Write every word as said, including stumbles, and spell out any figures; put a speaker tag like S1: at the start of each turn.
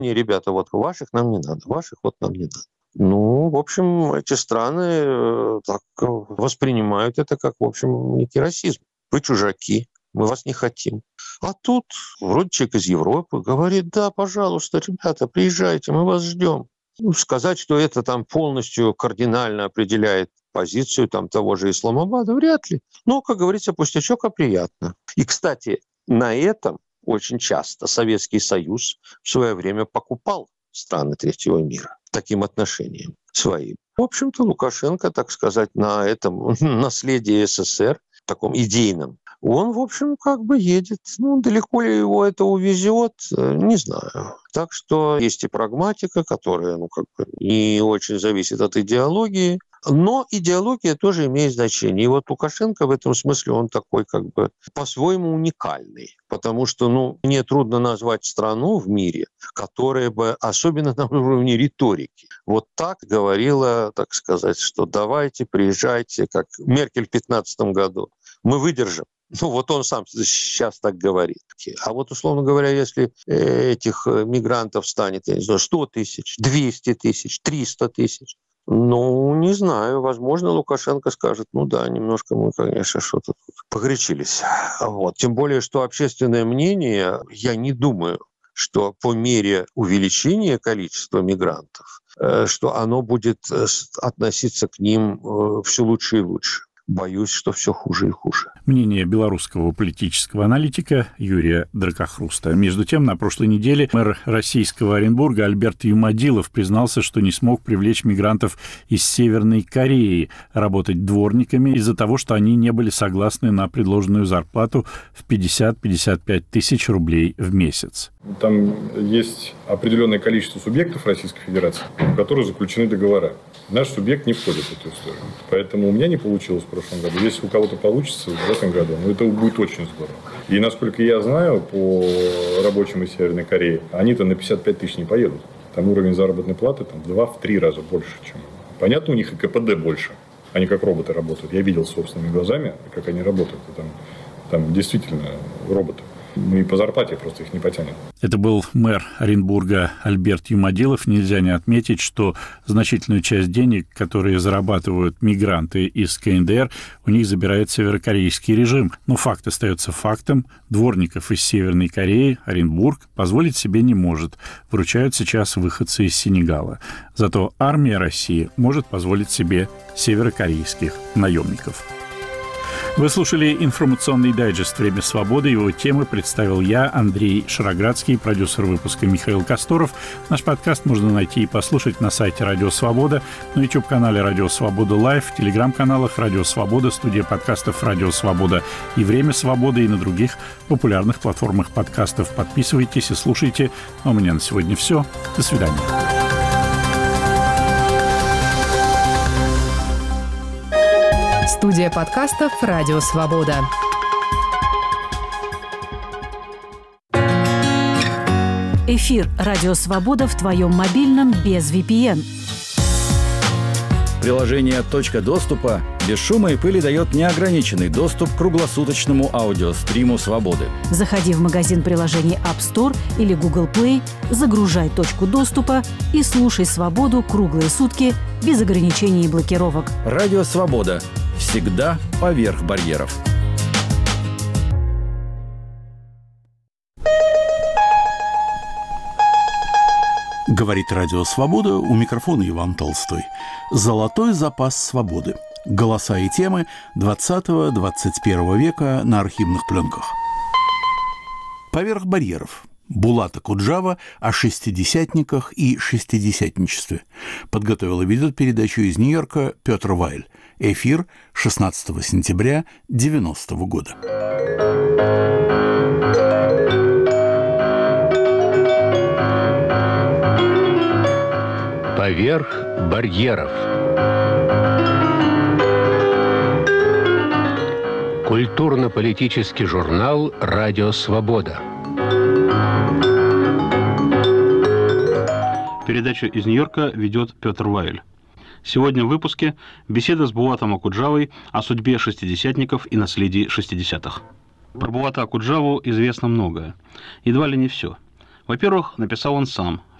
S1: Не, ребята, вот ваших нам не надо, ваших вот нам не надо. Ну, в общем, эти страны так воспринимают это как, в общем, некий расизм. Вы чужаки, мы вас не хотим. А тут вроде человек из Европы говорит: да, пожалуйста, ребята, приезжайте, мы вас ждем. Ну, сказать, что это там полностью кардинально определяет позицию там того же Исламабада, вряд ли. Но, как говорится, пустячок, а приятно. И, кстати, на этом очень часто Советский Союз в свое время покупал страны третьего мира таким отношением своим. В общем-то, Лукашенко, так сказать, на этом наследии СССР, таком идейном, он, в общем, как бы едет. Ну, далеко ли его это увезет, не знаю. Так что есть и прагматика, которая, ну, как бы не очень зависит от идеологии. Но идеология тоже имеет значение. И вот Лукашенко в этом смысле, он такой как бы по-своему уникальный. Потому что, ну, мне трудно назвать страну в мире, которая бы, особенно на уровне риторики, вот так говорила, так сказать, что давайте, приезжайте, как Меркель в пятнадцатом году. Мы выдержим. Ну, вот он сам сейчас так говорит. А вот, условно говоря, если этих мигрантов станет, я не знаю, сто тысяч, двести тысяч, триста тысяч, ну, не знаю, возможно, Лукашенко скажет: ну да, немножко мы, конечно, что-то тут погорячились. Вот. Тем более, что общественное мнение, я не думаю, что по мере увеличения количества мигрантов, что оно будет относиться к ним все лучше и лучше. Боюсь, что все хуже и хуже.
S2: Мнение белорусского политического аналитика Юрия Дракохруста. Между тем, на прошлой неделе мэр российского Оренбурга Альберт Юмадилов признался, что не смог привлечь мигрантов из Северной Кореи работать дворниками из-за того, что они не были согласны на предложенную зарплату в пятьдесят - пятьдесят пять тысяч рублей в месяц.
S3: Там есть определенное количество субъектов Российской Федерации, у которых заключены договора. Наш субъект не входит в эту историю. Поэтому у меня не получилось в прошлом году. Если у кого-то получится в этом году, ну, это будет очень здорово. И насколько я знаю, по рабочим из Северной Кореи, они-то на пятьдесят пять тысяч не поедут. Там уровень заработной платы там, в два-три раза больше, чем... Понятно, у них и КПД больше. Они как роботы работают. Я видел собственными глазами, как они работают. И там, там действительно роботы. Ну и по зарплате просто их не потянет.
S2: Это был мэр Оренбурга Альберт Юмадилов. Нельзя не отметить, что значительную часть денег, которые зарабатывают мигранты из КНДР, у них забирает северокорейский режим. Но факт остается фактом. Дворников из Северной Кореи Оренбург позволить себе не может. Выручают сейчас выходцы из Сенегала. Зато армия России может позволить себе северокорейских наемников. Вы слушали информационный дайджест «Время свободы». Его темы представил я, Андрей Шароградский, продюсер выпуска Михаил Косторов. Наш подкаст можно найти и послушать на сайте «Радио Свобода», на YouTube-канале «Радио Свобода Лайв», в телеграм-каналах «Радио Свобода», студия подкастов «Радио Свобода» и «Время свободы» и на других популярных платформах подкастов. Подписывайтесь и слушайте. А у меня на сегодня все. До свидания.
S4: Студия подкастов «Радио Свобода».
S5: Эфир «Радио Свобода» в твоем мобильном без ви пи эн.
S6: Приложение «Точка доступа» без шума и пыли дает неограниченный доступ к круглосуточному аудиостриму «Свободы».
S5: Заходи в магазин приложений App Store или Google Play, загружай «Точку доступа» и слушай «Свободу» круглые сутки без ограничений и блокировок.
S6: Радио «Свобода». Всегда поверх барьеров.
S7: Говорит Радио Свобода, у микрофона Иван Толстой. Золотой запас свободы. Голоса и темы двадцатого — двадцать первого века на архивных пленках. Поверх барьеров. Булат Акуджава о шестидесятниках и шестидесятничестве. Подготовил и ведет передачу из Нью-Йорка Петр Вайль. Эфир шестнадцатого сентября девяностого года.
S8: Поверх барьеров. Культурно-политический журнал «Радио Свобода».
S9: Передачу из Нью-Йорка ведет Петр Вайль. Сегодня в выпуске беседа с Булатом Акуджавой о судьбе шестидесятников и наследии шестидесятых. Про Булата Акуджаву известно многое. Едва ли не все. Во-первых, написал он сам.